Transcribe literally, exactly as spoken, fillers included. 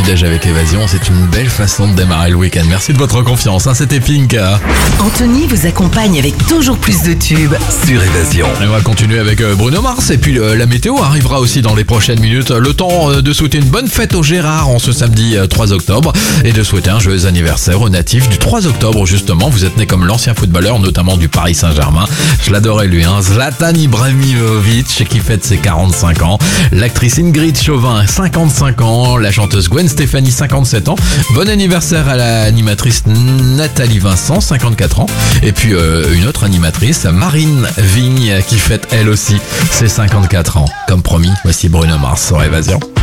petit-déj avec Évasion, c'est une belle façon de démarrer le week-end. Merci de votre confiance, hein, c'était Pink. Anthony vous accompagne avec toujours plus de tubes sur Évasion. Et on va continuer avec Bruno Mars et puis euh, la météo arrivera aussi dans les prochaines minutes. Le temps euh, de souhaiter une bonne fête aux Gérard en ce samedi euh, trois octobre et de souhaiter un joyeux anniversaire aux natifs du trois octobre justement. Vous êtes né comme l'ancien footballeur, notamment du Paris Saint-Germain. Je l'adorais lui, hein. Zlatan Ibrahimovic qui fête ses quarante-cinq ans. L'actrice Ingrid Chauvin, cinquante-cinq ans. La chanteuse Gwen Stefani, cinquante-sept ans. Bon anniversaire à l'animatrice Nathalie Vincent, cinquante-quatre ans. Et puis euh, une autre animatrice, Marine Vigne, qui fête elle aussi ses cinquante-quatre ans. Comme promis, voici Bruno Mars sur Évasion.